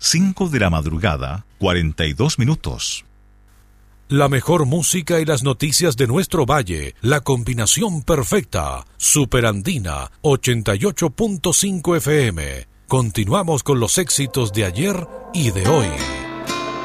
5 de la madrugada, 42 minutos. La mejor música y las noticias de nuestro valle, la combinación perfecta. Superandina 88.5 FM. Continuamos con los éxitos de ayer y de hoy.